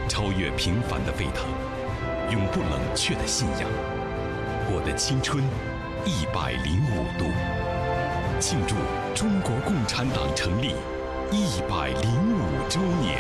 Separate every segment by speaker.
Speaker 1: 超越平凡的沸腾，永不冷却的信仰。我的青春105度，庆祝中国共产党成立105周年。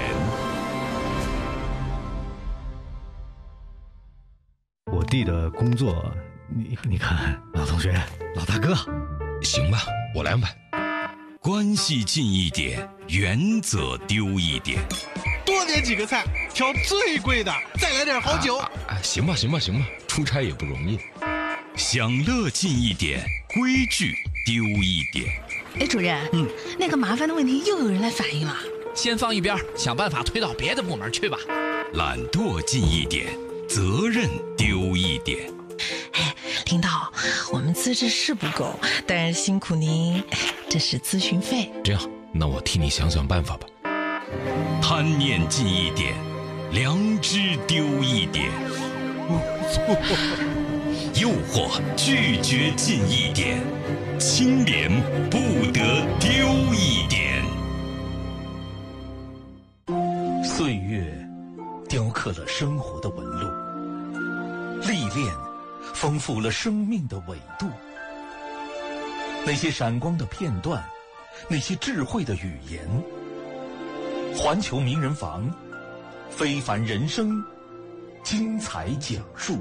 Speaker 2: 我弟的工作，你看，老同学，老大哥，
Speaker 1: 行吧，我来安排。关系近一点，原则丢一点。
Speaker 3: 多点几个菜，挑最贵的，再来点好酒。
Speaker 1: 行吧，出差也不容易。享乐近一点，规矩丢一点。
Speaker 4: 哎，主任，那个麻烦的问题又有人来反映了。
Speaker 5: 先放一边，想办法推到别的部门去吧。
Speaker 1: 懒惰近一点，责任丢一点。
Speaker 4: 哎，领导，我们资质是不够，但是辛苦您，这是咨询费。
Speaker 1: 这样，那我替你想想办法吧。贪念近一点，良知丢一点。诱惑拒绝近一点，清廉不得丢一点。
Speaker 6: 岁月雕刻了生活的纹路，历练丰富了生命的纬度。那些闪光的片段，那些智慧的语言，环球名人房，非凡人生，精彩讲述。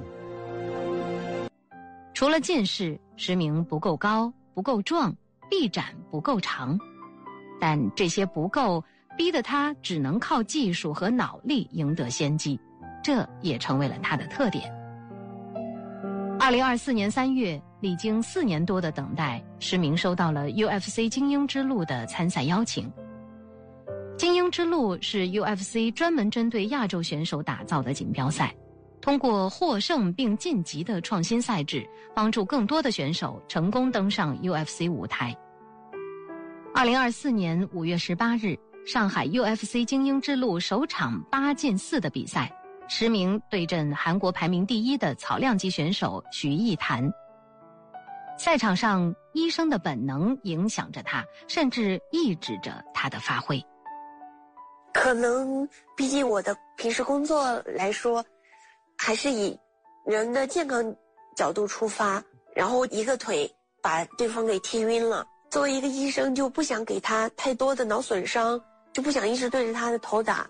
Speaker 7: 除了近视，石明不够高、不够壮，臂展不够长，但这些不够，逼得他只能靠技术和脑力赢得先机，这也成为了他的特点。2024年3月，历经4年多的等待，石明收到了 UFC 精英之路的参赛邀请。精英之路是 UFC 专门针对亚洲选手打造的锦标赛，通过获胜并晋级的创新赛制，帮助更多的选手成功登上 UFC 舞台。2024年5月18日，上海 UFC 精英之路首场8进4的比赛，石明对阵韩国排名第1的草量级选手徐艺坛。赛场上，医生的本能影响着他，甚至抑制着他的发挥。
Speaker 8: 可能毕竟我的平时工作来说，还是以人的健康角度出发，然后一个腿把对方给踢晕了。作为一个医生，就不想给他太多的脑损伤，就不想一直对着他的头打。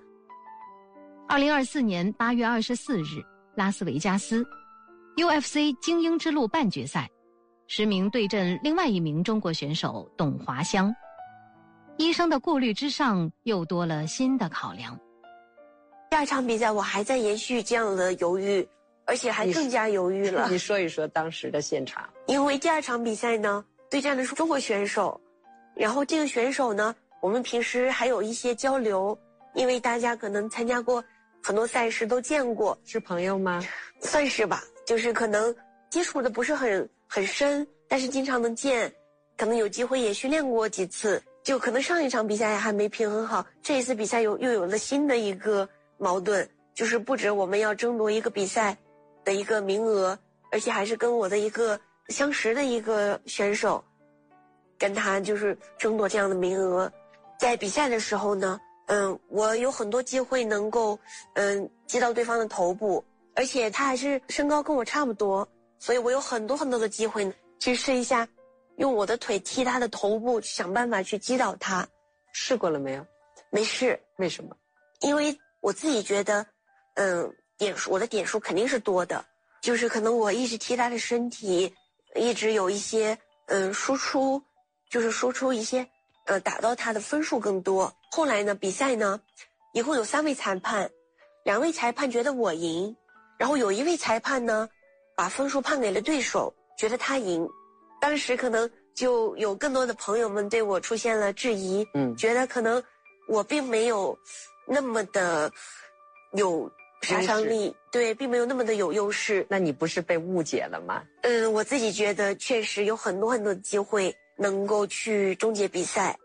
Speaker 7: 2024年8月24日，拉斯维加斯 UFC 精英之路半决赛，石明对阵另外一名中国选手董华香。医生的顾虑之上，又多了新的考量。
Speaker 8: 第2场比赛我还在延续这样的犹豫，而且还更加犹豫了。
Speaker 9: 你说一说当时的现场。
Speaker 8: 因为第2场比赛呢，对战的是中国选手，然后这个选手呢，我们平时还有一些交流，因为大家可能参加过很多赛事都见过。
Speaker 9: 是朋友吗？
Speaker 8: 算是吧，就是可能接触的不是很深，但是经常能见，可能有机会也训练过几次，就可能上一场比赛还没平衡好，这一次比赛又有了新的一个矛盾，就是不止我们要争夺一个比赛的一个名额，而且还是跟我的一个相识的一个选手，跟他就是争夺这样的名额。在比赛的时候呢，我有很多机会能够击到对方的头部，而且他还是身高跟我差不多，所以我有很多的机会去试一下用我的腿踢他的头部，想办法去击倒他。
Speaker 9: 试过了没有？
Speaker 8: 没试。
Speaker 9: 为什么？
Speaker 8: 因为我自己觉得我的点数肯定是多的，就是可能我一直踢他的身体，一直有一些输出一些打到他的分数更多。后来呢，比赛呢一共有3位裁判，2位裁判觉得我赢，然后有1位裁判呢把分数判给了对手，觉得他赢。当时可能就有更多的朋友们对我出现了质疑，觉得可能我并没有那么的有杀伤力，对，并没有那么的有优势。
Speaker 9: 那你不是被误解了吗？
Speaker 8: 我自己觉得确实有很多的机会能够去终结比赛。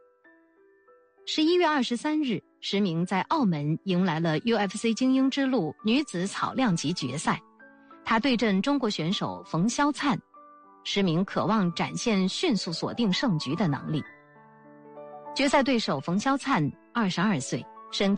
Speaker 7: 11月23日，石明在澳门迎来了 UFC 精英之路女子草量级决赛，他对阵中国选手冯潇灿。石明渴望展现迅速锁定胜局的能力。决赛对手冯潇灿22岁，身